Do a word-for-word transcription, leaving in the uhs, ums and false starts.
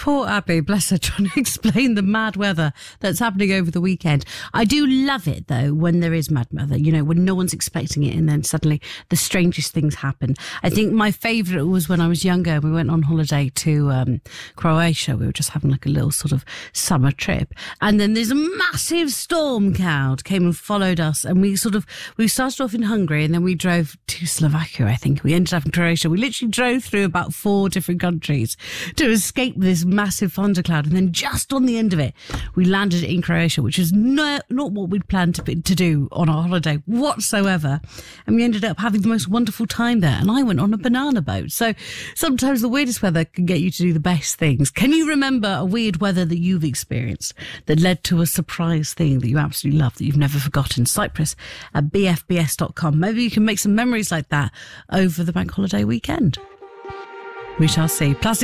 Poor Abby, bless her, trying to explain the mad weather that's happening over the weekend. I do love it, though, when there is mad weather, you know, when no one's expecting it and then suddenly the strangest things happen. I think my favourite was when I was younger. We went on holiday to um, Croatia. We were just having like a little sort of summer trip. And then this massive storm cloud came and followed us. And we sort of, we started off in Hungary and then we drove to Slovakia, I think. We ended up in Croatia. We literally drove through about four different countries to escape this massive thundercloud, and then just on the end of it we landed in Croatia, which is no, not what we'd planned to, to do on our holiday whatsoever, and we ended up having the most wonderful time there. And I went on a banana boat. So sometimes the weirdest weather can get you to do the best things. Can you remember a weird weather that you've experienced that led to a surprise thing that you absolutely love, that you've never forgotten? Cyprus at b f b s dot com. Maybe you can make some memories like that over the bank holiday weekend. We shall see. Plastic